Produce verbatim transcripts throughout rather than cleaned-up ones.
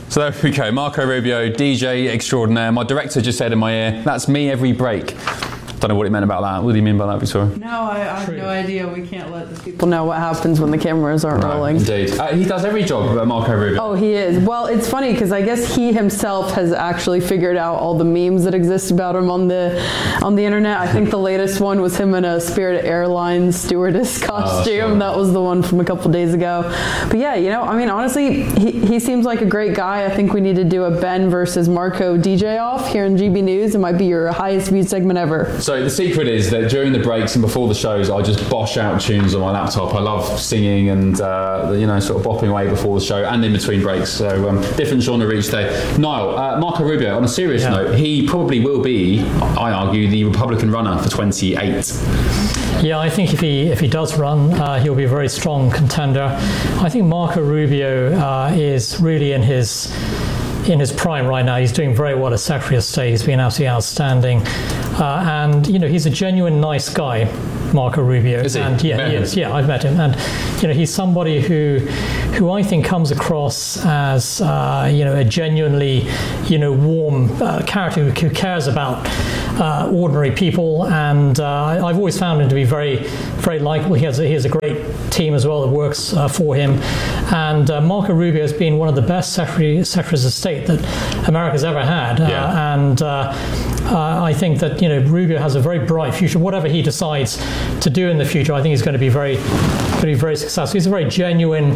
So there we go, Marco Rubio, D J extraordinaire. My director just said in my ear, that's me every break. Don't know what he meant about that. What do you mean by that, Victoria? No, I, I have no idea. We can't let the people know what happens when the cameras aren't right, rolling. Indeed. Uh, he does every job, uh, Marco Rubio. Oh, he is. Well, it's funny because I guess he himself has actually figured out all the memes that exist about him on the on the internet. I think the latest one was him in a Spirit Airlines stewardess costume. Oh, sure. That was the one from a couple days ago. But yeah, you know, I mean, honestly, he, he seems like a great guy. I think we need to do a Ben versus Marco D J off here in G B News. It might be your highest viewed segment ever. So the secret is that during the breaks and before the shows, I just bosh out tunes on my laptop. I love singing and uh, you know, sort of bopping away before the show and in between breaks. So um, different genre each day. Niall, uh, Marco Rubio. On a serious yeah. note, he probably will be, I argue, the Republican runner for twenty-eight. Yeah, I think if he if he does run, uh, he'll be a very strong contender. I think Marco Rubio uh, is really in his in his prime right now. He's doing very well as Secretary of State. He's been absolutely outstanding. Uh, and, you know, he's a genuine nice guy, Marco Rubio. Is he? And yeah, met he him. is. Yeah, I've met him. And, you know, he's somebody who who I think comes across as, uh, you know, a genuinely, you know, warm uh, character who cares about uh, ordinary people. And uh, I've always found him to be very, very likable. He has a, he has a great team as well that works uh, for him. And uh, Marco Rubio has been one of the best secretary, secretaries of state that America's ever had. Yeah. Uh, and uh, uh, I think that, you know, Rubio has a very bright future. Whatever he decides to do in the future, I think he's going to be very, going to be very successful. He's a very genuine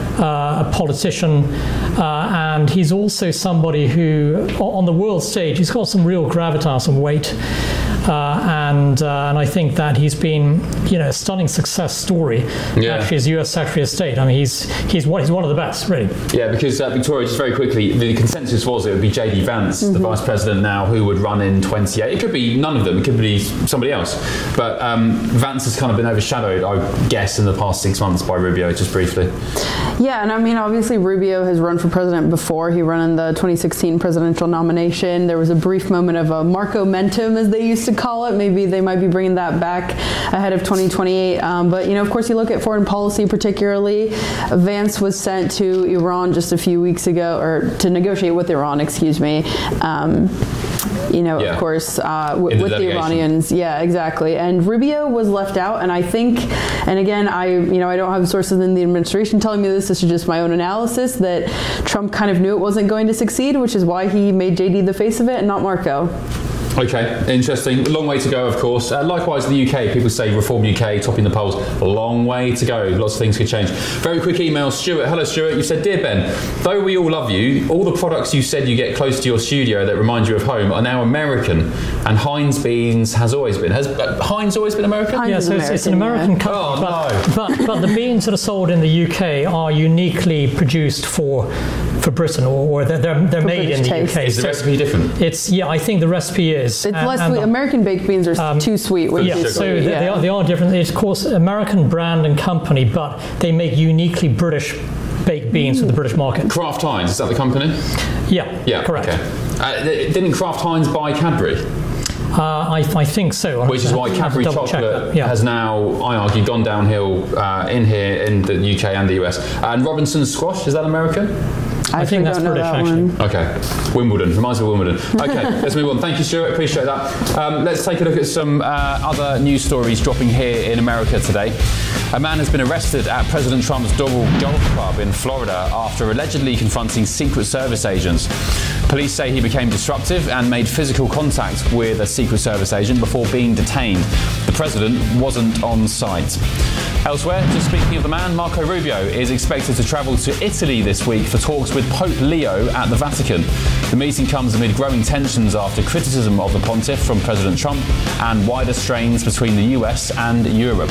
uh, politician, uh, and he's also somebody who, on the world stage, he's got some real gravitas and weight. Uh, and uh, and I think that he's been, you know, a stunning success story. Yeah. Actually, as U S Secretary of State, I mean, he's he's one he's one of the best, really. Yeah, because uh, Victoria, just very quickly, the consensus was it would be J D Vance, mm-hmm. the Vice President now, who would run in twenty-eight. It could be none of them. It could be somebody else. But um, Vance has kind of been overshadowed, I guess, in the past six months by Rubio. Just briefly. Yeah, and I mean, obviously, Rubio has run for president before. He ran in the twenty sixteen presidential nomination. There was a brief moment of a Marco-mentum, as they used to call it. Maybe they might be bringing that back ahead of twenty twenty-eight. Um, but, you know, of course, you look at foreign policy particularly. Vance was sent to Iran just a few weeks ago, or to negotiate with Iran, excuse me. Um, you know, yeah. of course, uh, w- the with delegation. the Iranians. Yeah, exactly. And Rubio was left out. And I think, and again, I, you know, I don't have sources in the administration telling me this. This is just my own analysis, that Trump kind of knew it wasn't going to succeed, which is why he made J D the face of it and not Marco. Okay, interesting. Long way to go, of course. Uh, likewise, the U K, people say Reform U K, topping the polls. A long way to go. Lots of things could change. Very quick email, Stuart. Hello, Stuart. You said, Dear Ben, though we all love you, all the products you said you get close to your studio that remind you of home are now American, and Heinz Beans has always been. Has uh, Heinz always been American? Heinz yeah, so American, it's, it's an American yeah. company. Oh, but, no. but, but the beans that are sold in the U K are uniquely produced for for Britain, or, or they're, they're, they're made British in the taste. U K. Is the so recipe different? It's, yeah, I think the recipe is. It's and, less and sweet. the, American baked beans are um, too sweet. Yeah, so so they, yeah. they, are, they are different. It's, of course, American brand and company, but they make uniquely British baked beans for the British market. Kraft Heinz, is that the company? Yeah, yeah, correct. Okay. Uh, didn't Kraft Heinz buy Cadbury? Uh, I, I think so. Which is why Cadbury chocolate yeah. has now, I argue, gone downhill uh, in here in the U K and the U S. And Robinson's Squash, is that American? I, I think that's British, that actually. One. Okay. Wimbledon. Reminds me of Wimbledon. Okay, let's move on. Thank you, Stuart. Appreciate that. Um, let's take a look at some uh, other news stories dropping here in America today. A man has been arrested at President Trump's Doral Golf Club in Florida after allegedly confronting Secret Service agents. Police say he became disruptive and made physical contact with a Secret Service agent before being detained. The president wasn't on site. Elsewhere, just speaking of the man, Marco Rubio is expected to travel to Italy this week for talks with Pope Leo at the Vatican. The meeting comes amid growing tensions after criticism of the pontiff from President Trump and wider strains between the U S and Europe.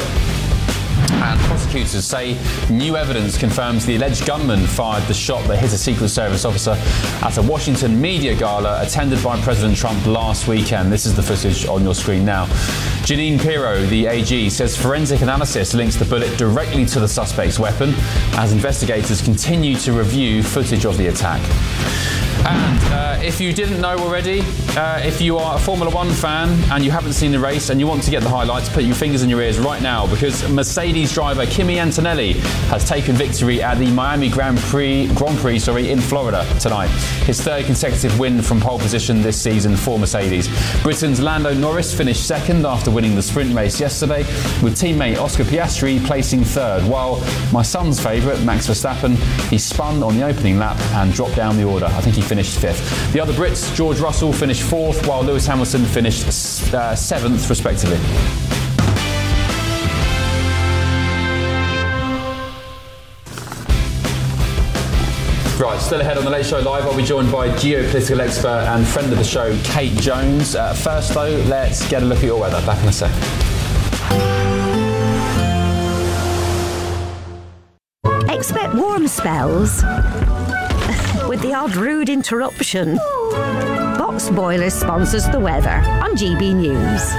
And prosecutors say new evidence confirms the alleged gunman fired the shot that hit a Secret Service officer at a Washington media gala attended by President Trump last weekend. This is the footage on your screen now. Janine Pirro, the A G, says forensic analysis links the bullet directly to the suspect's weapon as investigators continue to review footage of the attack. And uh, if you didn't know already, uh, if you are a Formula One fan and you haven't seen the race and you want to get the highlights, put your fingers in your ears right now, because Mercedes driver Kimi Antonelli has taken victory at the Miami Grand Prix, Grand Prix sorry, in Florida tonight. His third consecutive win from pole position this season for Mercedes. Britain's Lando Norris finished second after winning the sprint race yesterday, with teammate Oscar Piastri placing third, while my son's favourite, Max Verstappen, he spun on the opening lap and dropped down the order. I think he finished fifth. The other Brits, George Russell, finished fourth, while Lewis Hamilton finished uh, seventh, respectively. Right, still ahead on the Late Show Live, I'll be joined by geopolitical expert and friend of the show, Kate Jones. Uh, first, though, let's get a look at your weather. Back in a sec. Expect warm spells with the odd rude interruption. Box Boilers sponsors the weather on G B News.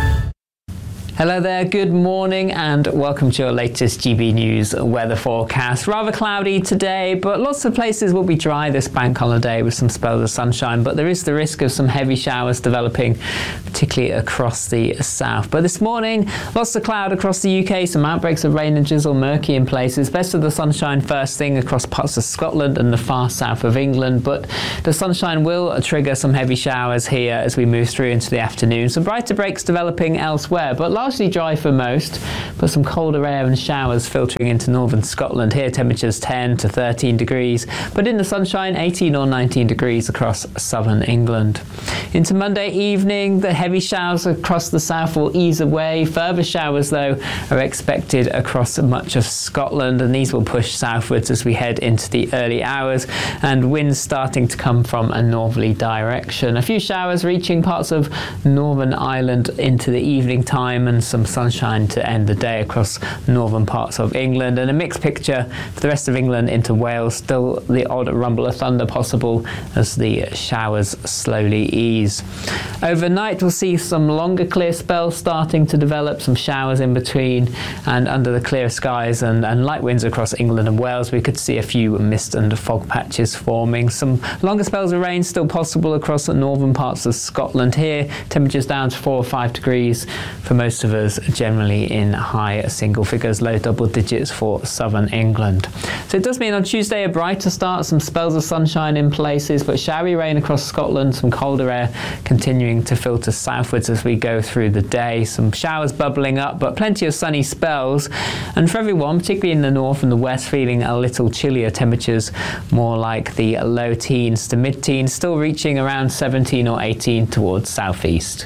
Hello there, good morning and welcome to your latest G B News weather forecast. Rather cloudy today, but lots of places will be dry this bank holiday with some spells of sunshine, but there is the risk of some heavy showers developing, particularly across the south. But this morning, lots of cloud across the U K, some outbreaks of rain and drizzle, murky in places. Best of the sunshine first thing across parts of Scotland and the far south of England, but the sunshine will trigger some heavy showers here as we move through into the afternoon. Some brighter breaks developing elsewhere, but largely dry for most, but some colder air and showers filtering into northern Scotland. Here temperatures ten to thirteen degrees, but in the sunshine eighteen or nineteen degrees across southern England. Into Monday evening, the heavy showers across the south will ease away. Further showers, though, are expected across much of Scotland, and these will push southwards as we head into the early hours, and winds starting to come from a northerly direction. A few showers reaching parts of Northern Ireland into the evening time, and some sunshine to end the day across northern parts of England, and a mixed picture for the rest of England into Wales. Still the odd rumble of thunder possible as the showers slowly ease. Overnight we'll see some longer clear spells starting to develop, some showers in between and under the clear skies, and, and light winds across England and Wales. We could see a few mist and fog patches forming. Some longer spells of rain still possible across the northern parts of Scotland. Here temperatures down to four or five degrees for most of us, generally in high single figures, low double digits for southern England. So it does mean on Tuesday a brighter start, some spells of sunshine in places, but showery rain across Scotland, some colder air continuing to filter southwards as we go through the day. Some showers bubbling up, but plenty of sunny spells. And for everyone, particularly in the north and the west, feeling a little chillier, temperatures more like the low teens to mid-teens, still reaching around seventeen or eighteen towards southeast.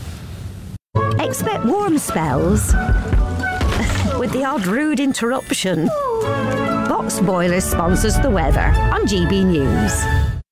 Expect warm spells with the odd rude interruption. Box Boilers sponsors the weather on G B News.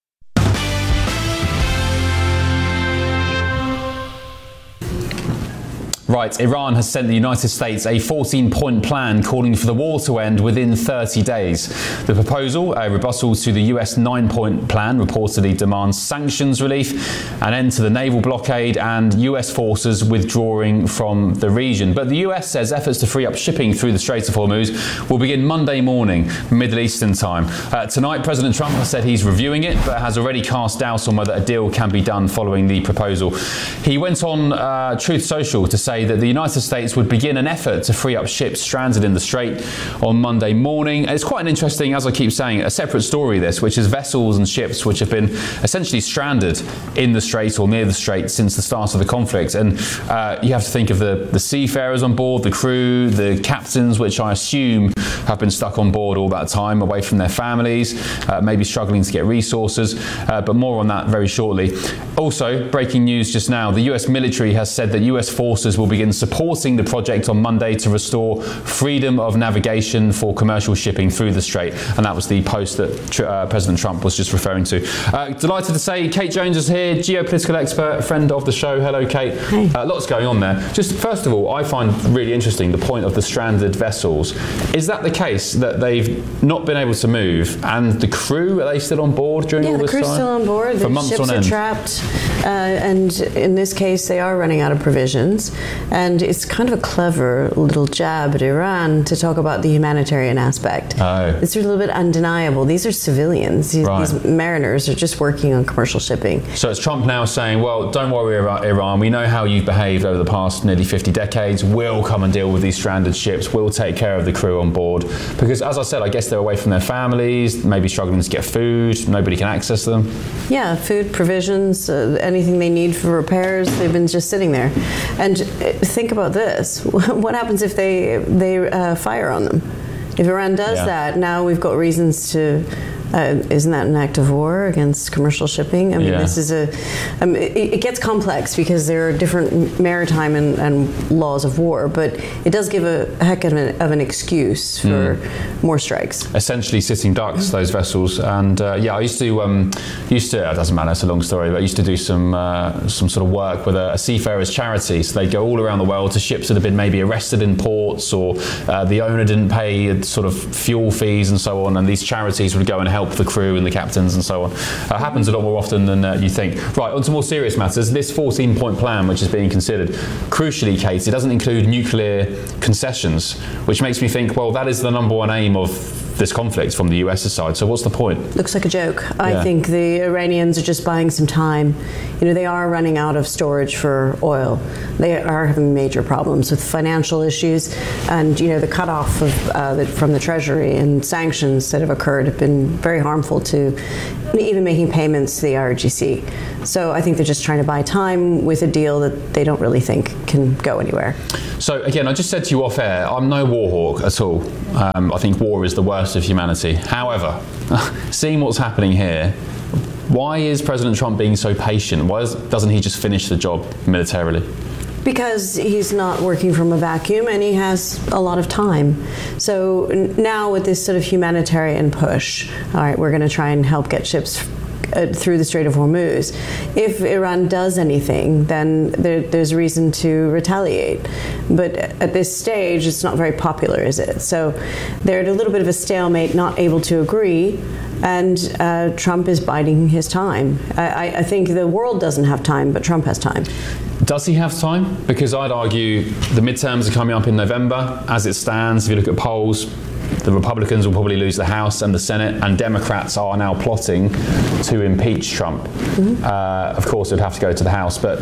Right, Iran has sent the United States a fourteen-point plan calling for the war to end within thirty days. The proposal, a rebuttal to the U S nine-point plan, reportedly demands sanctions relief, an end to the naval blockade, and U S forces withdrawing from the region. But the U S says efforts to free up shipping through the Strait of Hormuz will begin Monday morning, Middle Eastern time. Uh, tonight, President Trump has said he's reviewing it, but has already cast doubt on whether a deal can be done following the proposal. He went on uh, Truth Social to say that the United States would begin an effort to free up ships stranded in the Strait on Monday morning. It's quite an interesting, as I keep saying, a separate story this, which is vessels and ships which have been essentially stranded in the Strait or near the Strait since the start of the conflict. And uh, you have to think of the, the seafarers on board, the crew, the captains, which I assume have been stuck on board all that time away from their families, uh, maybe struggling to get resources, uh, but more on that very shortly. Also, breaking news just now, the U S military has said that U S forces will begin supporting the project on Monday to restore freedom of navigation for commercial shipping through the Strait. And that was the post that uh, President Trump was just referring to. Uh, delighted to say Kate Jones is here, geopolitical expert, friend of the show. Hello, Kate. Uh, lots going on there. Just first of all, I find really interesting the point of the stranded vessels. Is that the case that they've not been able to move, and the crew, are they still on board during yeah, all this time? Yeah, the crew's still on board. For the months ships on are end. trapped, uh, and in this case, they are running out of provisions. And it's kind of a clever little jab at Iran to talk about the humanitarian aspect. Oh. It's a little bit undeniable. These are civilians. These, Right. these mariners are just working on commercial shipping. So it's Trump now saying, well, don't worry about Iran. We know how you've behaved over the past nearly fifty decades. We'll come and deal with these stranded ships. We'll take care of the crew on board. Because, as I said, I guess they're away from their families, maybe struggling to get food. Nobody can access them. Yeah, food, provisions, uh, anything they need for repairs, they've been just sitting there. And uh, think about this. What happens if they, they uh, fire on them? If Iran does Yeah. that, now we've got reasons to... Uh, isn't that an act of war against commercial shipping? I mean, Yeah. this is a. Um, it, it gets complex because there are different maritime and, and laws of war, but it does give a heck of an, of an excuse for mm. more strikes. Essentially, sitting ducks, those vessels. And uh, yeah, I used to um, used to. It doesn't matter. It's a long story, but I used to do some uh, some sort of work with a, a seafarers charity. So they go all around the world to ships that have been maybe arrested in ports, or uh, the owner didn't pay sort of fuel fees and so on. And these charities would go and help help the crew and the captains and so on. Uh, happens a lot more often than uh, you think. Right, on to more serious matters. This fourteen-point plan, which is being considered, crucially, Kate, it doesn't include nuclear concessions, which makes me think, well, that is the number one aim of this conflict from the U S side. So what's the point? Looks like a joke. I Yeah. think the Iranians are just buying some time. You know, they are running out of storage for oil. They are having major problems with financial issues, and you know, the cutoff of uh, the, from the Treasury and sanctions that have occurred have been very harmful to even making payments to the I R G C. So I think they're just trying to buy time with a deal that they don't really think can go anywhere. So again, I just said to you off air, I'm no war hawk at all. Um, I think war is the worst of humanity. However, seeing what's happening here, why is President Trump being so patient? Why is, doesn't he just finish the job militarily? Because he's not working from a vacuum and he has a lot of time. So n- now with this sort of humanitarian push, all right, we're going to try and help get ships uh, through the Strait of Hormuz. If Iran does anything, then there, there's reason to retaliate. But at this stage, it's not very popular, is it? So they're at a little bit of a stalemate, not able to agree. And uh, Trump is biding his time. I, I think the world doesn't have time, but Trump has time. Does he have time? Because I'd argue the midterms are coming up in November. As it stands, if you look at polls, the Republicans will probably lose the House and the Senate, and Democrats are now plotting to impeach Trump. Mm-hmm. Uh, of course, it would have to go to the House, but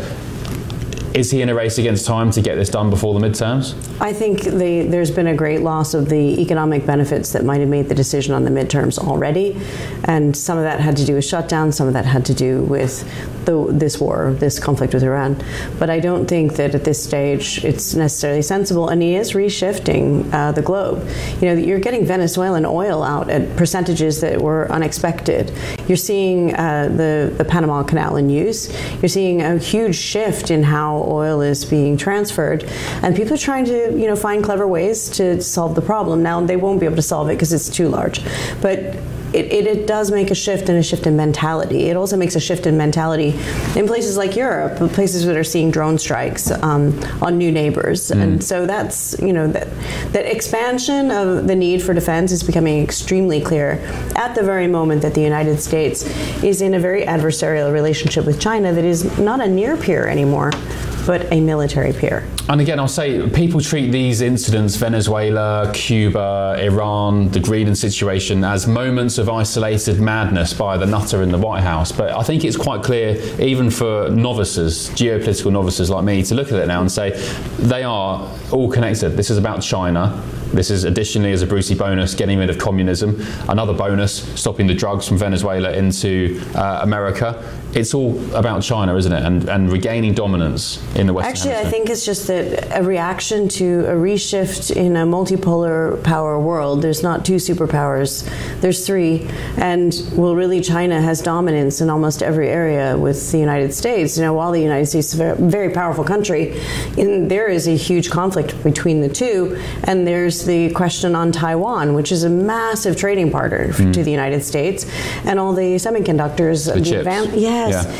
is he in a race against time to get this done before the midterms? I think the, there's been a great loss of the economic benefits that might have made the decision on the midterms already. And some of that had to do with shutdown, some of that had to do with the, this war, this conflict with Iran. But I don't think that at this stage it's necessarily sensible. And he is reshifting uh, the globe. You know, you're getting Venezuelan oil out at percentages that were unexpected. You're seeing uh, the, the Panama Canal in use. You're seeing a huge shift in how oil is being transferred, and people are trying to, you know, find clever ways to solve the problem. Now, they won't be able to solve it because it's too large, but It, it, it does make a shift and a shift in mentality. It also makes a shift in mentality in places like Europe, places that are seeing drone strikes um, on new neighbors. Mm. And so that's, you know, that, that expansion of the need for defense is becoming extremely clear at the very moment that the United States is in a very adversarial relationship with China that is not a near peer anymore, but a military peer. And again, I'll say people treat these incidents, Venezuela, Cuba, Iran, the Greenland situation, as moments of isolated madness by the nutter in the White House. But I think it's quite clear, even for novices, geopolitical novices like me, to look at it now and say they are all connected. This is about China. This is additionally, as a Brucey bonus, getting rid of communism. Another bonus, stopping the drugs from Venezuela into uh, America. It's all about China, isn't it? And, and regaining dominance in the Western Actually, Hemisphere. I think it's just that a reaction to a reshift in a multipolar power world. There's not two superpowers, there's three. And well, really, China has dominance in almost every area with the United States. You know, while the United States is a very powerful country, in, there is a huge conflict between the two. And there's the question on Taiwan, which is a massive trading partner mm. to the United States, and all the semiconductors. The, the chips. Advan- yes. Yeah.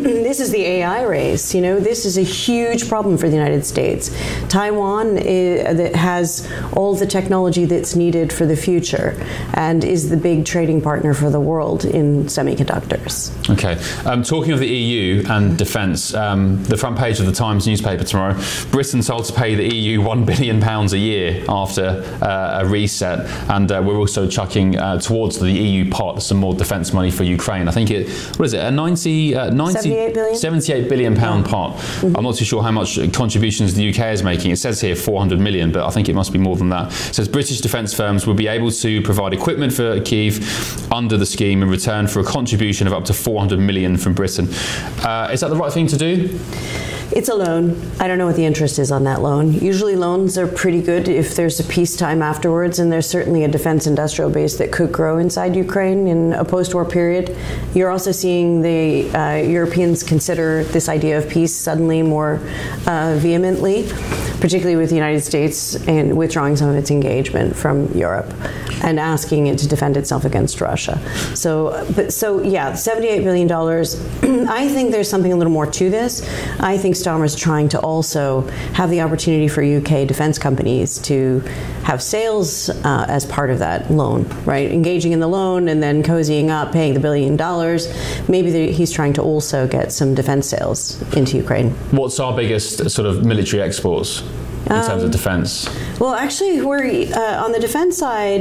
this is the A I race. You know, this is a huge problem for the United States. Taiwan is, that has all the technology that's needed for the future and is the big trading partner for the world in semiconductors. Okay. Um, talking of the E U and defence, um, the front page of the Times newspaper tomorrow, Britain told to pay the E U one billion pounds a year after uh, a reset, and uh, we're also chucking uh, towards the E U pot some more defence money for Ukraine. I think it, what is it, a ninety, uh, ninety seventy-eight billion? seventy-eight billion pound yeah. pot. Mm-hmm. I'm not too sure how much contributions the U K is making. It says here four hundred million, but I think it must be more than that. It says British defence firms will be able to provide equipment for Kyiv under the scheme in return for a contribution of up to four hundred million from Britain. Uh, is that the right thing to do? It's a loan. I don't know what the interest is on that loan. Usually loans are pretty good if there's a peacetime afterwards, and there's certainly a defense industrial base that could grow inside Ukraine in a post-war period. You're also seeing the uh, Europeans consider this idea of peace suddenly more uh, vehemently, particularly with the United States and withdrawing some of its engagement from Europe and asking it to defend itself against Russia. So, but so yeah, seventy-eight billion dollars. I think there's something a little more to this. I think Starmer's trying to also have the opportunity for U K defense companies to have sales uh, as part of that loan, right? Engaging in the loan and then cozying up, paying the billion dollars. Maybe the, he's trying to also get some defense sales into Ukraine. What's our biggest sort of military exports in um, terms of defense? Well, actually, we're uh, on the defense side.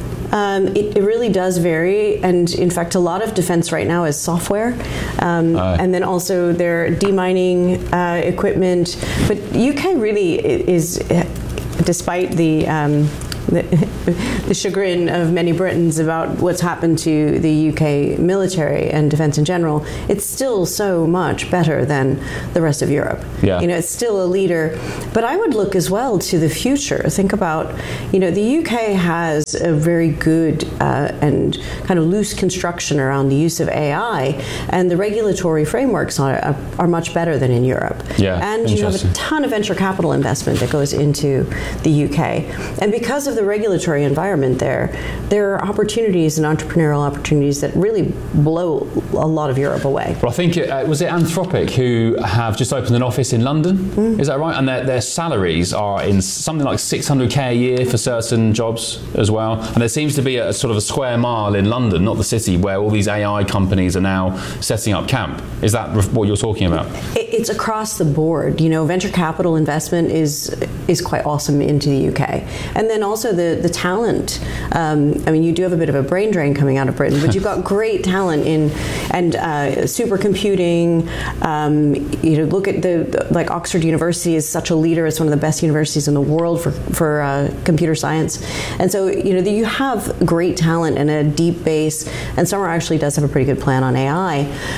Um, it, it really does vary, and in fact, a lot of defense right now is software, um, uh, and then also they're demining uh, equipment. But U K really is, despite the um, The, the chagrin of many Britons about what's happened to the U K military and defense in general, it's still so much better than the rest of Europe. Yeah. You know, it's still a leader. But I would look as well to the future. Think about, you know, the U K has a very good uh, and kind of loose construction around the use of A I, and the regulatory frameworks are, are much better than in Europe. Yeah, and you have a ton of venture capital investment that goes into the U K. And because of the regulatory environment there, there are opportunities and entrepreneurial opportunities that really blow a lot of Europe away. Well, I think it uh, was it Anthropic who have just opened an office in London. Mm. Is that right? And their, their salaries are in something like six hundred K a year for certain jobs as well. And there seems to be a, a sort of a square mile in London, not the city, where all these A I companies are now setting up camp. Is that what you're talking about? It, it's across the board. You know, venture capital investment is is quite awesome into the U K, and then also the the talent. Um, I mean, you do have a bit of a brain drain coming out of Britain, but you've got great talent in and uh, supercomputing. Um, you know, look at the like Oxford University is such a leader. It's one of the best universities in the world for for uh, computer science, and so you know you have great talent and a deep base. And Starmer actually does have a pretty good plan on A I.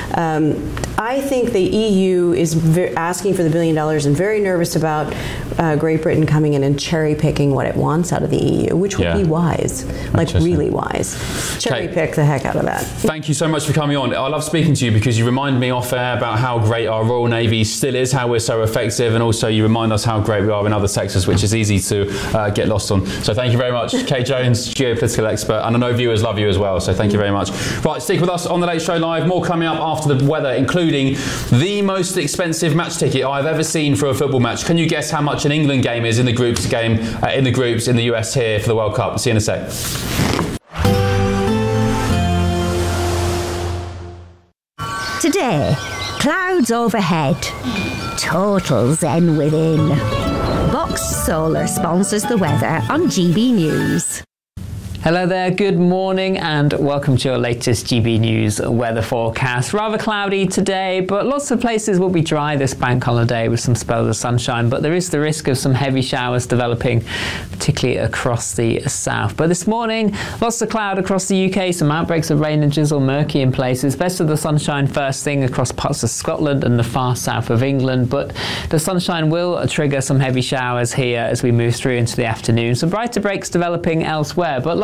Um, I think the E U is ve- asking for the billion dollars and very nervous about uh, Great Britain coming in and cherry picking what it wants out of the E U, which would yeah. be wise, like really wise. Cherry Kate, pick the heck out of that. Thank you so much for coming on. I love speaking to you because you remind me off air about how great our Royal Navy still is, how we're so effective, and also you remind us how great we are in other sectors, which is easy to uh, get lost on. So thank you very much, Kate Jones, geopolitical expert, and I know viewers love you as well, so thank you very much. Right, stick with us on The Late Show Live. More coming up after the weather, including the most expensive match ticket I've ever seen for a football match. Can you guess how much an England game is in the groups game, uh, in the groups in the U S here for the World Cup? See you in a sec. Today, clouds overhead, total zen within. Box Solar sponsors the weather on G B News. Hello there, good morning and welcome to your latest G B News weather forecast. Rather cloudy today, but lots of places will be dry this bank holiday with some spells of sunshine, but there is the risk of some heavy showers developing, particularly across the south. But this morning, lots of cloud across the U K, some outbreaks of rain and drizzle, murky in places. Best of the sunshine first thing across parts of Scotland and the far south of England, but the sunshine will trigger some heavy showers here as we move through into the afternoon. Some brighter breaks developing elsewhere, but large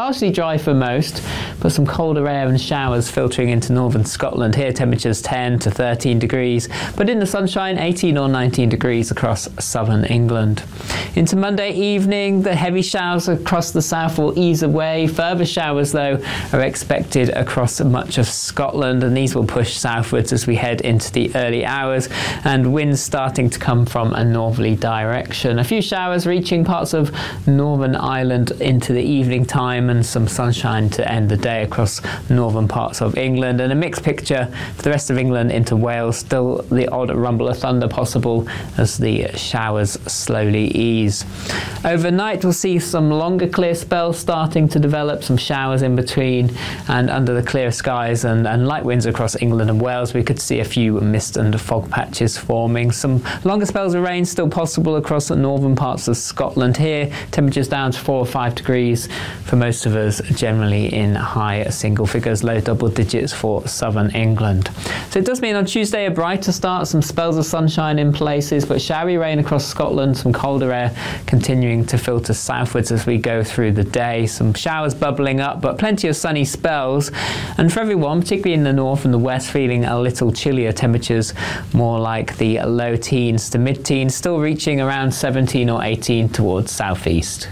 largely dry for most, but some colder air and showers filtering into northern Scotland. Here temperatures ten to thirteen degrees, but in the sunshine eighteen or nineteen degrees across southern England. Into Monday evening, the heavy showers across the south will ease away. Further showers, though, are expected across much of Scotland, and these will push southwards as we head into the early hours, and winds starting to come from a northerly direction. A few showers reaching parts of Northern Ireland into the evening time, and some sunshine to end the day across northern parts of England, and a mixed picture for the rest of England into Wales. Still the odd rumble of thunder possible as the showers slowly ease. Overnight we'll see some longer clear spells starting to develop, some showers in between and under the clear skies, and, and light winds across England and Wales. We could see a few mist and fog patches forming. Some longer spells of rain still possible across the northern parts of Scotland. Here temperatures down to four or five degrees for most of us, generally in high single figures, low double digits for southern England. So it does mean on Tuesday a brighter start, some spells of sunshine in places, but showery rain across Scotland, some colder air continuing to filter southwards as we go through the day. Some showers bubbling up, but plenty of sunny spells. And for everyone, particularly in the north and the west, feeling a little chillier. Temperatures more like the low teens to mid-teens, still reaching around seventeen or eighteen towards southeast.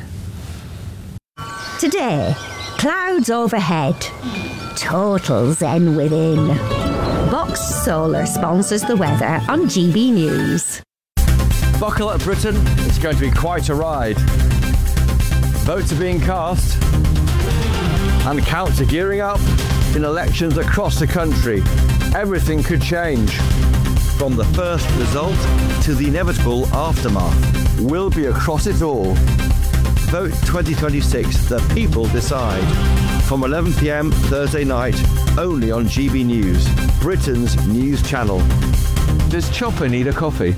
Today, clouds overhead, total zen within. Box Solar sponsors the weather on G B News. Buckle up, Britain. It's going to be quite a ride. Votes are being cast and counts are gearing up in elections across the country. Everything could change. From the first result to the inevitable aftermath. We'll be across it all. Vote twenty twenty-six, the people decide. From eleven p m Thursday night, only on G B News, Britain's news channel. Does Chopper need a coffee?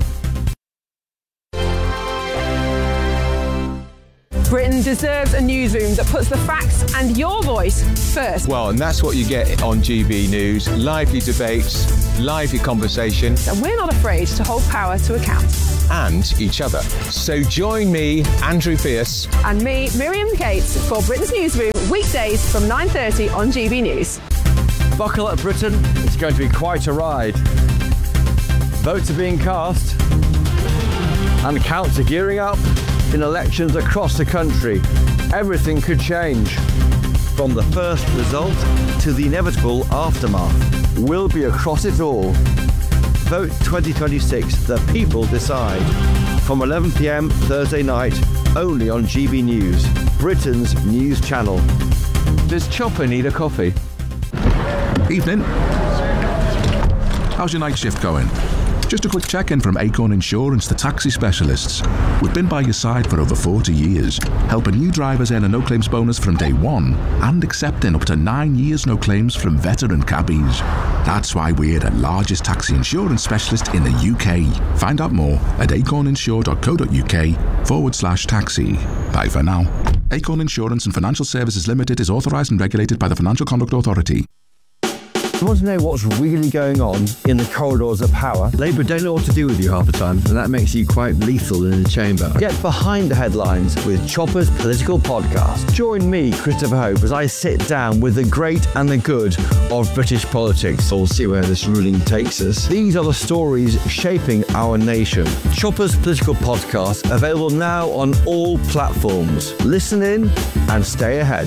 Britain deserves a newsroom that puts the facts and your voice first. Well, and that's what you get on G B News. Lively debates, lively conversation. And we're not afraid to hold power to account. And each other. So join me, Andrew Pierce. And me, Miriam Cates, for Britain's Newsroom, weekdays from nine thirty on G B News. Buckle up, Britain. It's going to be quite a ride. Votes are being cast and counts are gearing up in elections across the country. Everything could change. From the first result to the inevitable aftermath. We'll be across it all. Vote twenty twenty-six, the people decide. From eleven p m Thursday night, only on G B News, Britain's news channel. Does Chopper need a coffee? Evening. How's your night shift going? Just a quick check-in from Acorn Insurance, the taxi specialists. We've been by your side for over forty years, helping new drivers earn a no-claims bonus from day one and accepting up to nine years no claims from veteran cabbies. That's why we're the largest taxi insurance specialist in the U K. Find out more at acorninsure.co.uk forward slash taxi. Bye for now. Acorn Insurance and Financial Services Limited is authorised and regulated by the Financial Conduct Authority. You want to know what's really going on in the corridors of power? Labour don't know what to do with you half the time, and that makes you quite lethal in the chamber. Get behind the headlines with Chopper's Political Podcast. Join me, Christopher Hope, as I sit down with the great and the good of British politics. We'll see where this ruling takes us. These are the stories shaping our nation. Chopper's Political Podcast, available now on all platforms. Listen in and stay ahead.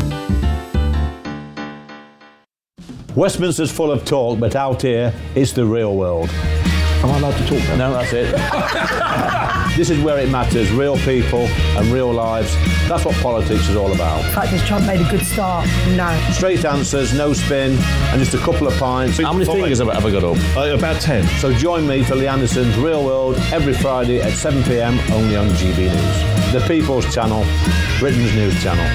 Westminster's full of talk, but out here, it's the real world. Am I allowed to talk now? No, that's it. This is where it matters, real people and real lives. That's what politics is all about. In fact, has Trump made a good start? No. Straight answers, no spin, and just a couple of pints. How many fingers have I ever got up? Uh, about ten. So join me for Lee Anderson's Real World every Friday at seven p m only on G B News. The People's Channel, Britain's news channel.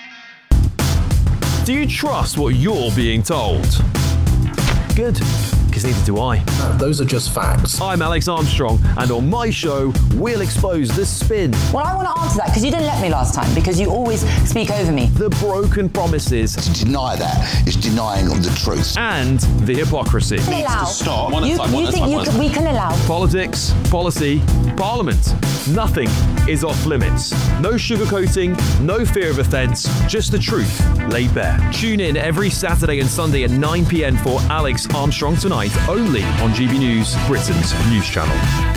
Do you trust what you're being told? Good. because neither do I. No, those are just facts. I'm Alex Armstrong, and on my show, we'll expose the spin. Well, I want to answer that because you didn't let me last time, because you always speak over me. The broken promises. To deny that is denying the truth. And the hypocrisy. Allow. Stop. You, you think you can, we can allow? Politics, policy, parliament. Nothing is off limits. No sugarcoating, no fear of offence, just the truth laid bare. Tune in every Saturday and Sunday at nine p.m. for Alex Armstrong Tonight, only on G B News, Britain's news channel.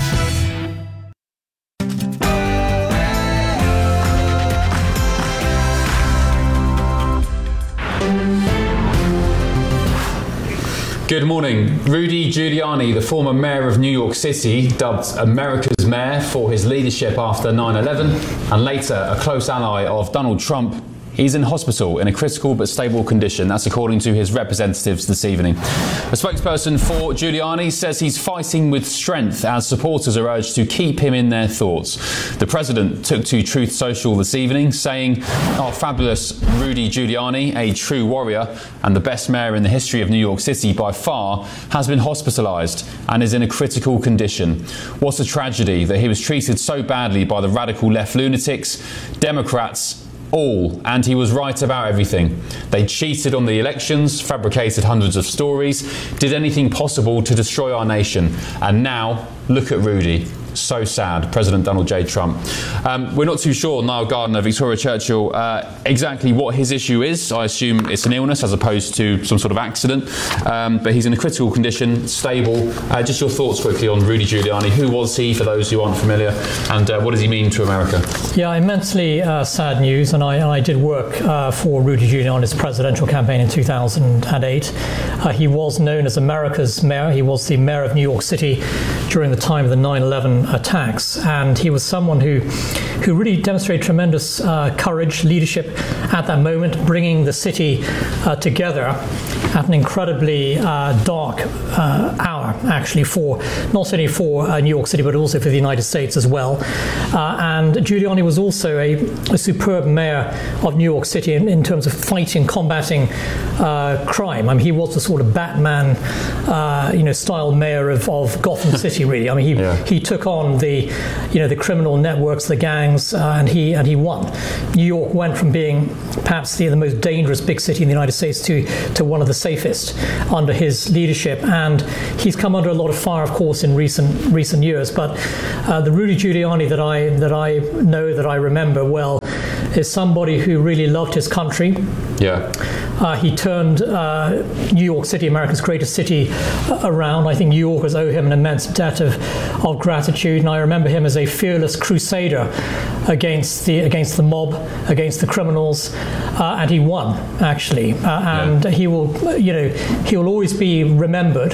Good morning. Rudy Giuliani, the former mayor of New York City, dubbed America's mayor for his leadership after nine eleven, and later a close ally of Donald Trump, he's in hospital in a critical but stable condition. That's according to his representatives this evening. A spokesperson for Giuliani says he's fighting with strength as supporters are urged to keep him in their thoughts. The president took to Truth Social this evening, saying, "Our fabulous Rudy Giuliani, a true warrior and the best mayor in the history of New York City by far, has been hospitalised and is in a critical condition. What a tragedy that he was treated so badly by the radical left lunatics, Democrats, all, and he was right about everything. They cheated on the elections, fabricated hundreds of stories, did anything possible to destroy our nation. And now, look at Rudy. So sad." President Donald J. Trump. Um, we're not too sure, Niall Gardner, Victoria Churchill, uh, exactly what his issue is. I assume it's an illness as opposed to some sort of accident. Um, but he's in a critical condition, stable. Uh, just your thoughts quickly on Rudy Giuliani. Who was he, for those who aren't familiar? And uh, what does he mean to America? Yeah, immensely uh, sad news. And I, and I did work uh, for Rudy Giuliani's presidential campaign in two thousand eight. Uh, he was known as America's mayor. He was the mayor of New York City during the time of the nine eleven attacks, and he was someone who who really demonstrated tremendous uh, courage, leadership at that moment, bringing the city uh, together at an incredibly uh, dark uh, hour, actually, for not only for uh, New York City but also for the United States as well. Uh, and Giuliani was also a, a superb mayor of New York City in, in terms of fighting, combating uh, crime. I mean, he was the sort of Batman, uh, you know, style mayor of, of Gotham City, really. I mean, he yeah. he took on the, you know, the criminal networks, the gangs, uh, and he and he won. New York went from being perhaps the, the most dangerous big city in the United States to to one of the safest under his leadership. And he's come under a lot of fire, of course, in recent recent years. But uh, the Rudy Giuliani that I that I know, that I remember well, is somebody who really loved his country. Yeah. Uh, he turned uh, New York City, America's greatest city, uh, around. I think New Yorkers owe him an immense debt of, of gratitude, and I remember him as a fearless crusader against the against the mob, against the criminals, uh, and he won, actually. Uh, and yeah. he will, you know, he will always be remembered.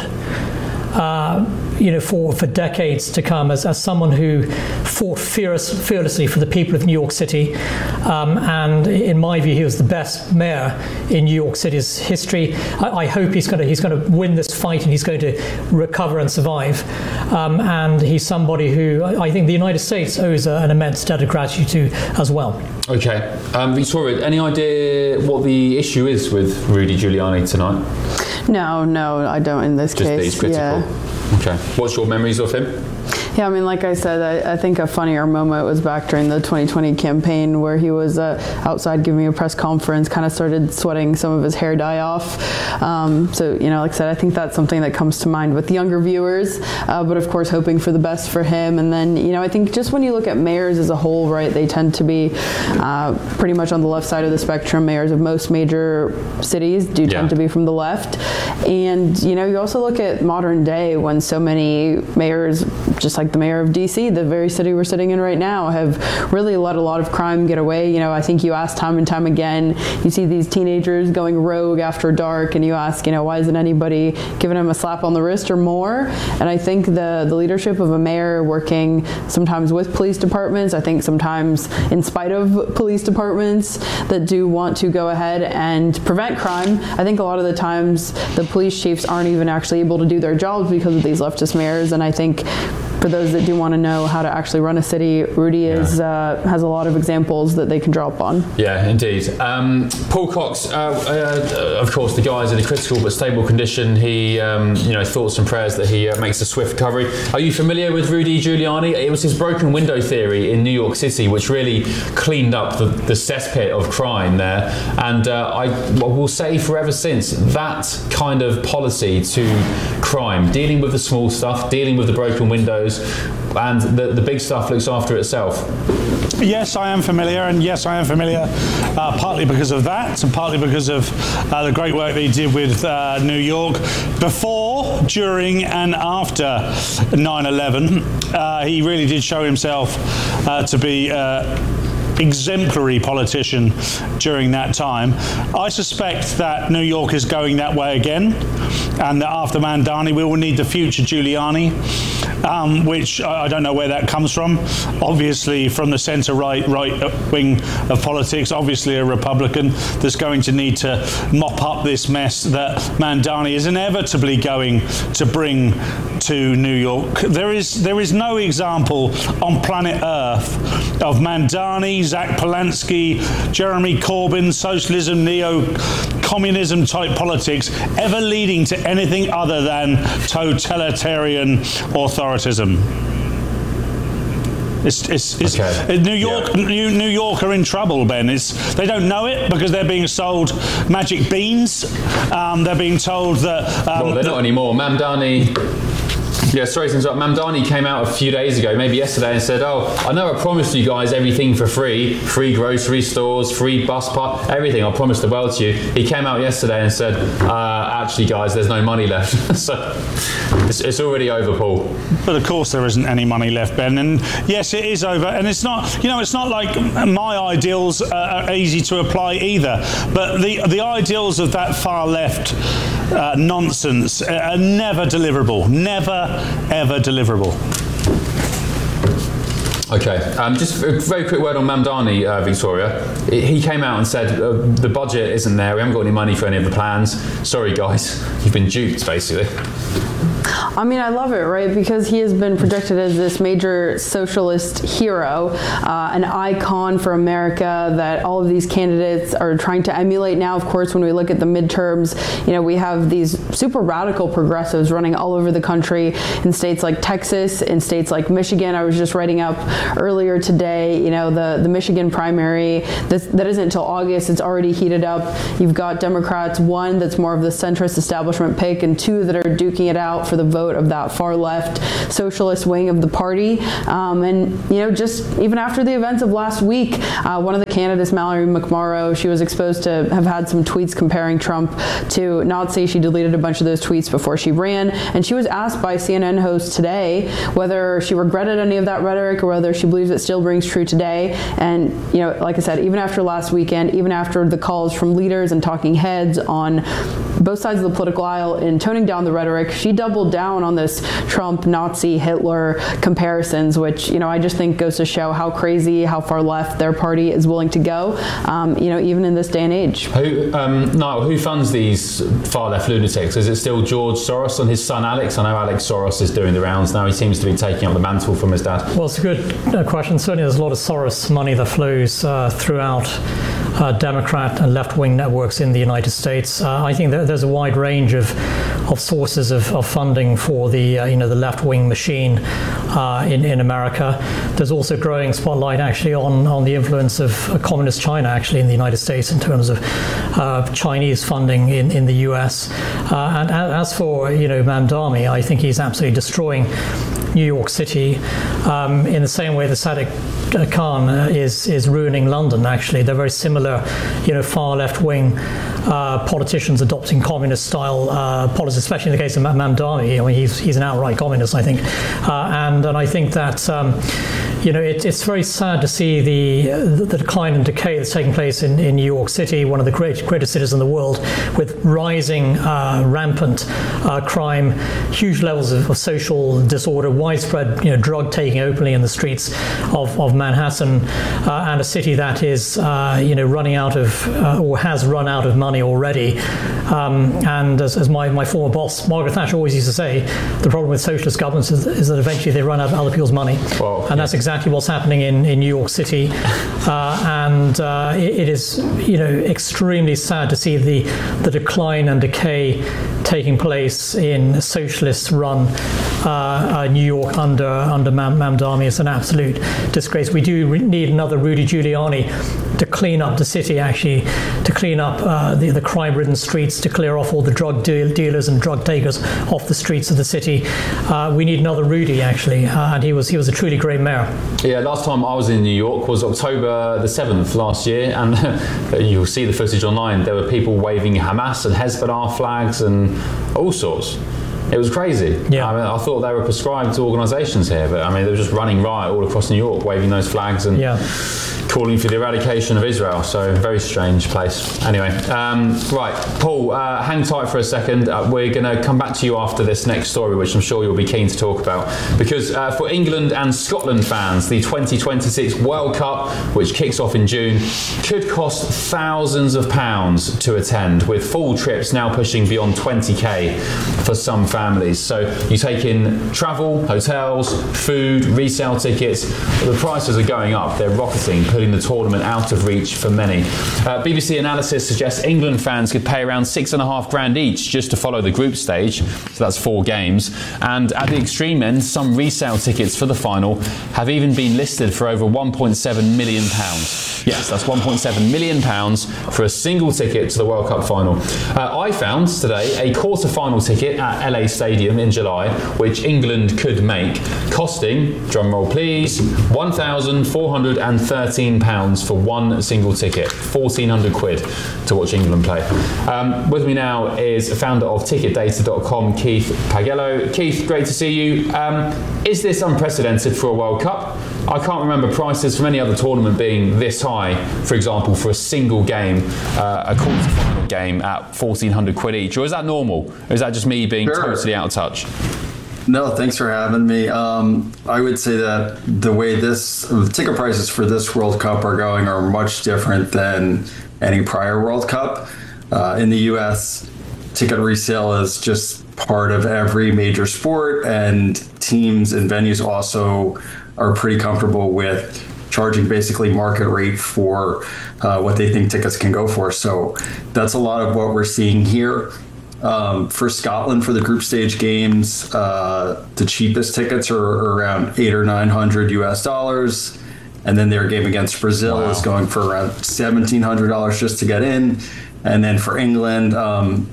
Uh, you know, for, for decades to come as, as someone who fought fearless, fearlessly for the people of New York City. Um, and in my view, he was the best mayor in New York City's history. I, I hope he's going to he's going to win this fight and he's going to recover and survive. Um, and he's somebody who I, I think the United States owes a, an immense debt of gratitude to as well. Okay. Um, Victoria, any idea what the issue is with Rudy Giuliani tonight? No, no, I don't in this Just case. That he's critical. Yeah. Okay. What's your memories of him? Yeah, I mean, like I said, I, I think a funnier moment was back during the twenty twenty campaign where he was uh, outside giving a press conference, kind of started sweating some of his hair dye off. Um, so, you know, like I said, I think that's something that comes to mind with younger viewers, uh, but of course hoping for the best for him. And then, you know, I think just when you look at mayors as a whole, right, they tend to be uh, pretty much on the left side of the spectrum. Mayors of most major cities do tend yeah. to be from the left. And, you know, you also look at modern day when so many mayors, just like the mayor of D C, the very city we're sitting in right now, have really let a lot of crime get away. You know, I think you ask time and time again, you see these teenagers going rogue after dark, and you ask, you know, why isn't anybody giving them a slap on the wrist or more? And I think the, the leadership of a mayor working sometimes with police departments, I think sometimes in spite of police departments that do want to go ahead and prevent crime, I think a lot of the times the police chiefs aren't even actually able to do their jobs because of these leftist mayors. And I think for those that do want to know how to actually run a city, Rudy is uh, has a lot of examples that they can draw upon. Yeah, indeed. Um, Paul Cox, uh, uh, of course, the guy is in a critical but stable condition. He, um, you know, thoughts and prayers that he uh, makes a swift recovery. Are you familiar with Rudy Giuliani? It was his broken window theory in New York City, which really cleaned up the, the cesspit of crime there. And uh, I will say forever since, that kind of policy to crime, dealing with the small stuff, dealing with the broken windows, and the, the big stuff looks after itself. Yes, I am familiar, and yes, I am familiar uh, partly because of that, and partly because of uh, the great work that he did with uh, New York before, during, and after nine eleven. Uh, he really did show himself uh, to be uh, exemplary politician during that time. I suspect that New York is going that way again, and that after Mamdani we will need the future Giuliani, um, which I, I don't know where that comes from. Obviously from the centre right right wing of politics, obviously a Republican that's going to need to mop up this mess that Mamdani is inevitably going to bring to New York. There is there is no example on planet Earth of Mamdani, Zach Polanski, Jeremy Corbyn, socialism, neo-communism type politics ever leading to anything other than totalitarian authoritarianism. It's, it's, it's okay. New York, yeah. New, New York are in trouble, Ben. It's, they don't know it because they're being sold magic beans. Um, they're being told that. Um, well, they're not anymore. Mamdani. Yeah, sorry to interrupt. Mamdani came out a few days ago, maybe yesterday, and said, oh, I know I promised you guys everything for free, free grocery stores, free bus pass, everything. I promised the world to you. He came out yesterday and said, uh, actually, guys, there's no money left. So it's, it's already over, Paul. But of course there isn't any money left, Ben. And yes, it is over. And it's not, you know, it's not like my ideals are easy to apply either. But the, the ideals of that far left uh, nonsense are never deliverable. Never, ever deliverable. Okay, um, just a very quick word on Mamdani, uh, Victoria. He came out and said uh, the budget isn't there, we haven't got any money for any of the plans. Sorry guys, you've been duped basically. I mean, I love it, right? Because he has been projected as this major socialist hero, uh, an icon for America that all of these candidates are trying to emulate now. Of course, when we look at the midterms, you know, we have these super radical progressives running all over the country in states like Texas, in states like Michigan. I was just writing up earlier today, you know, the, the Michigan primary, this, that isn't until August. It's already heated up. You've got Democrats, one that's more of the centrist establishment pick, and two that are duking it out for the vote of that far left socialist wing of the party. Um, and, you know, just even after the events of last week, uh, one of the candidates, Mallory McMorrow, she was exposed to have had some tweets comparing Trump to Nazi. She deleted a bunch of those tweets before she ran. And she was asked by C N N host today whether she regretted any of that rhetoric or whether she believes it still rings true today. And, you know, like I said, even after last weekend, even after the calls from leaders and talking heads on both sides of the political aisle in toning down the rhetoric, she doubled down on this Trump, Nazi, Hitler comparisons, which, you know, I just think goes to show how crazy, how far left their party is willing to go, um, you know, even in this day and age. Who, um, Niall, who funds these far left lunatics? Is it still George Soros and his son Alex? I know Alex Soros is doing the rounds now. He seems to be taking up the mantle from his dad. Well, it's a good uh, question. Certainly there's a lot of Soros money that flows uh, throughout uh, Democrat and left-wing networks in the United States. Uh, I think that there's a wide range of, of sources of, of funding for the uh, you know the left-wing machine uh, in in America. There's also growing spotlight actually on on the influence of uh, communist China actually in the United States in terms of uh, Chinese funding in, in the U S. Uh, and as for you know Mamdani, I think he's absolutely destroying New York City um, in the same way that Sadiq Khan uh, is is ruining London. Actually, they're very similar, you know, far left-wing uh, politicians adopting communist-style uh, policies, especially in the case of Mamdani. I mean, he's he's an outright communist, I think, uh, and and I think that. Um, You know, it, it's very sad to see the, uh, the decline and decay that's taking place in, in New York City, one of the great, greatest cities in the world, with rising, uh, rampant uh, crime, huge levels of, of social disorder, widespread, you know, drug taking openly in the streets of, of Manhattan uh, and a city that is, uh, you know, running out of uh, or has run out of money already. Um, and as, as my, my former boss, Margaret Thatcher, always used to say, the problem with socialist governments is, is that eventually they run out of other people's money. Well, and that's exactly what's happening in, in New York City. Uh, and uh, it, it is, you know, extremely sad to see the, the decline and decay taking place in socialist-run uh, uh, New York under under Mamdani. It's an absolute disgrace. We do re- need another Rudy Giuliani to clean up the city, actually, to clean up uh, the, the crime-ridden streets, to clear off all the drug deal- dealers and drug takers off the streets of the city. Uh, we need another Rudy, actually, uh, and he was he was a truly great mayor. Yeah, last time I was in New York was October the seventh last year, and you'll see the footage online. There were people waving Hamas and Hezbollah flags and all sorts. It was crazy. Yeah. I mean, I thought they were prescribed to organisations here, but I mean, they were just running riot all across New York, waving those flags and yeah. calling for the eradication of Israel. So, very strange place. Anyway, um, right, Paul, uh, hang tight for a second. Uh, we're going to come back to you after this next story, which I'm sure you'll be keen to talk about. Because uh, for England and Scotland fans, the twenty twenty-six World Cup, which kicks off in June, could cost thousands of pounds to attend, with full trips now pushing beyond twenty k for some families. So you take in travel, hotels, food, resale tickets. The prices are going up. They're rocketing, putting the tournament out of reach for many. Uh, B B C analysis suggests England fans could pay around six and a half grand each just to follow the group stage. So that's four games. And at the extreme end, some resale tickets for the final have even been listed for over one point seven million pounds. Yes, that's one point seven million pounds for a single ticket to the World Cup final. Uh, I found today a quarter-final ticket at L A Stadium in July, which England could make, costing, drumroll please, one thousand four hundred thirteen pounds for one single ticket, fourteen hundred quid to watch England play. Um, with me now is founder of ticket data dot com, Keith Pagello. Keith, great to see you. Um, is this unprecedented for a World Cup? I can't remember prices from any other tournament being this high, for example, for a single game, uh, a quarter-final game at fourteen hundred quid each. Or is that normal? Or is that just me being Sure. totally out of touch? No, thanks for having me. Um, I would say that the way this the ticket prices for this World Cup are going are much different than any prior World Cup. Uh, in the U S, ticket resale is just part of every major sport, and teams and venues also are pretty comfortable with charging basically market rate for uh, what they think tickets can go for. So that's a lot of what we're seeing here. Um, for Scotland, for the group stage games, uh, the cheapest tickets are around eight or nine hundred U S dollars, and then their game against Brazil wow. is going for around seventeen hundred dollars just to get in. And then for England, um,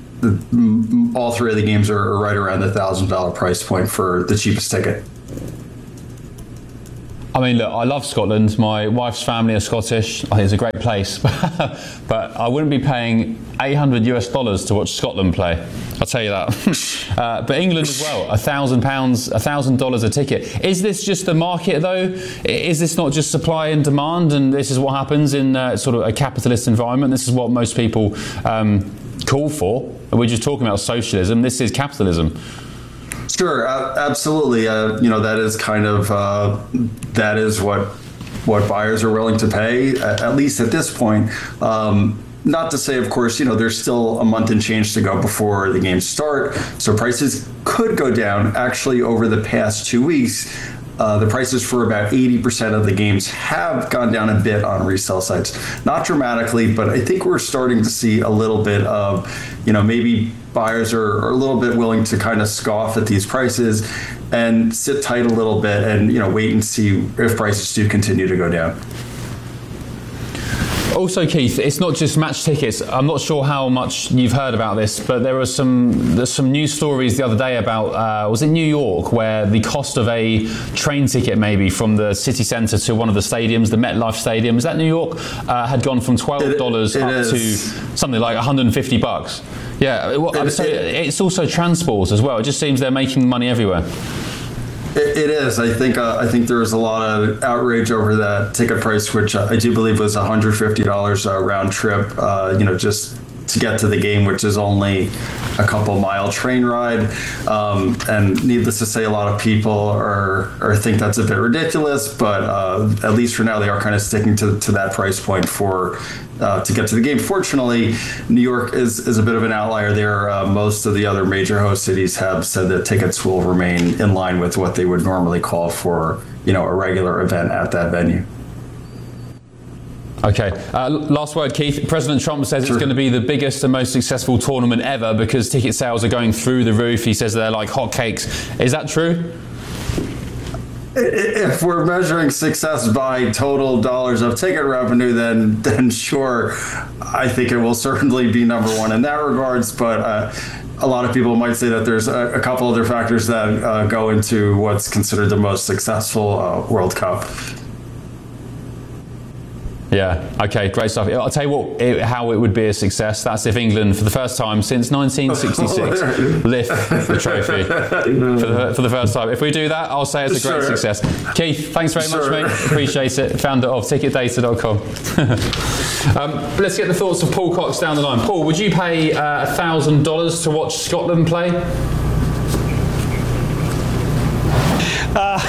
the, all three of the games are, are right around the thousand dollar price point for the cheapest ticket. I mean, look, I love Scotland. My wife's family are Scottish. I think it's a great place. But I wouldn't be paying eight hundred US dollars to watch Scotland play. I'll tell you that. uh, but England as well, a thousand pounds, a thousand dollars a ticket. Is this just the market, though? Is this not just supply and demand? And this is what happens in uh, sort of a capitalist environment? This is what most people um, call for. We're just talking about socialism. This is capitalism. Sure, uh, absolutely. Uh, you know, that is kind of uh, that is what what buyers are willing to pay, at, at least at this point. Um, not to say, of course, you know, there's still a month and change to go before the games start, so prices could go down. Actually, over the past two weeks, uh, the prices for about eighty percent of the games have gone down a bit on resale sites. Not dramatically, but I think we're starting to see a little bit of, you know, maybe buyers are, are a little bit willing to kind of scoff at these prices and sit tight a little bit and, you know, wait and see if prices do continue to go down. Also, Keith, it's not just match tickets. I'm not sure how much you've heard about this, but there were some there's some news stories the other day about, uh, was it New York, where the cost of a train ticket maybe from the city centre to one of the stadiums, the MetLife Stadium, is that New York, uh, had gone from twelve dollars it, it up is. to something like one hundred fifty bucks. Yeah, well, it, so it, it's also transport as well. It just seems they're making money everywhere. It, it is. I think. Uh, I think there was a lot of outrage over that ticket price, which uh, I do believe was one hundred fifty dollars uh, round trip. Uh, you know, just to get to the game, which is only a couple mile train ride. Um, and needless to say, a lot of people are, are think that's a bit ridiculous, but uh, at least for now, they are kind of sticking to, to that price point for uh, to get to the game. Fortunately, New York is, is a bit of an outlier there. Uh, most of the other major host cities have said that tickets will remain in line with what they would normally call for, you know, a regular event at that venue. Okay. Uh, last word, Keith. President Trump says sure. It's going to be the biggest and most successful tournament ever because ticket sales are going through the roof. He says they're like hotcakes. Is that true? If we're measuring success by total dollars of ticket revenue, then then sure, I think it will certainly be number one in that regards. But uh, a lot of people might say that there's a, a couple other factors that uh, go into what's considered the most successful uh, World Cup. Yeah, okay, great stuff. I'll tell you what, it, how it would be a success. That's if England, for the first time since nineteen sixty-six, lift the trophy for the, for the first time. If we do that, I'll say it's a great sure. success. Keith, thanks very sure. much, mate. Appreciate it. Founder of ticket data dot com. um, let's get the thoughts of Paul Cox down the line. Paul, would you pay uh, one thousand dollars to watch Scotland play? Uh,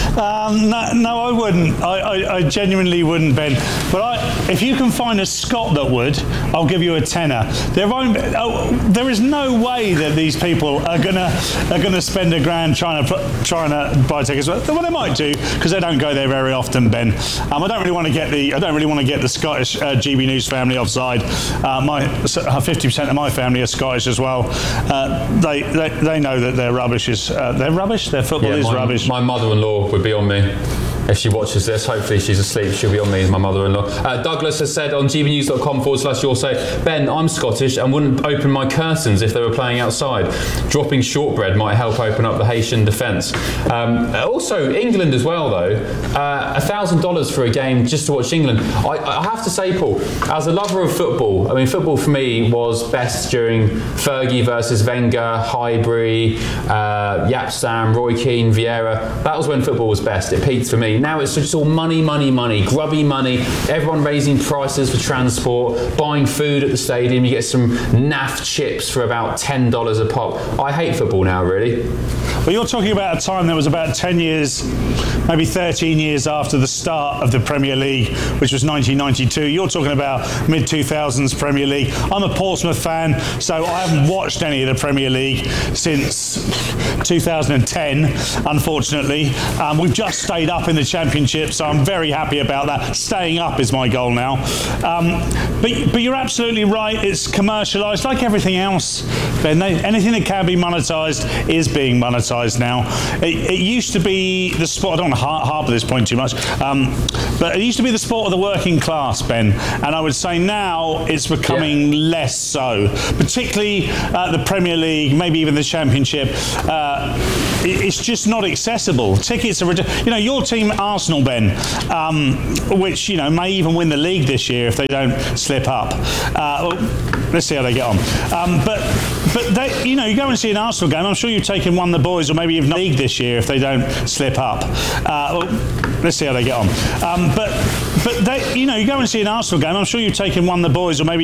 um, no, no, I wouldn't. I, I, I genuinely wouldn't, Ben. But I, if you can find a Scot that would, I'll give you a tenner. There won't. Oh, there is no way that these people are gonna are gonna spend a grand trying to trying to buy tickets. Well, they might do because they don't go there very often, Ben. Um, I don't really want to get the I don't really want to get the Scottish uh, G B News family offside. Uh, my fifty percent of my family are Scottish as well. Uh, they, they they know that their rubbish is uh, they're rubbish. Their football yeah, is my, rubbish. My mother-in-law would be on me if she watches this. Hopefully she's asleep. She'll be on me, my mother-in-law. Uh, Douglas has said on gbnews.com forward slash your say, Ben, I'm Scottish and wouldn't open my curtains if they were playing outside. Dropping shortbread might help open up the Haitian defence. Um, also, England as well, though. Uh, one thousand dollars for a game just to watch England. I, I have to say, Paul, as a lover of football, I mean, football for me was best during Fergie versus Wenger, Highbury, uh, Yapstam, Roy Keane, Vieira. That was when football was best. It peaked for me. Now it's just all money, money, money, grubby money, everyone raising prices for transport, buying food at the stadium. You get some naff chips for about ten dollars a pop. I hate football now, really. Well, you're talking about a time that was about ten years, maybe thirteen years after the start of the Premier League, which was nineteen ninety-two. You're talking about mid two thousands Premier League. I'm a Portsmouth fan, so I haven't watched any of the Premier League since two thousand ten, unfortunately. Um, we've just stayed up in the Championship, so I'm very happy about that. Staying up is my goal now. Um, but, but you're absolutely right. It's commercialised like everything else. Ben, they, anything that can be monetised is being monetised now. It, it used to be the sport, I don't want to har- harp at this point too much, um, but it used to be the sport of the working class, Ben, and I would say now it's becoming yeah. less so, particularly uh, the Premier League, maybe even the Championship. Uh, it, it's just not accessible. Tickets are ridiculous. You know, your team, Arsenal, Ben, um, which, you know, may even win the league this year if they don't slip up. Uh, well, let's see how they get on. Um, but, but they, you know, you go and see an Arsenal game, I'm sure you've taken one of the boys, or maybe even the league this year if they don't slip up. Uh, well, let's see how they get on. Um, but, but they, you know, you go and see an Arsenal game, I'm sure you've taken one of the boys, or maybe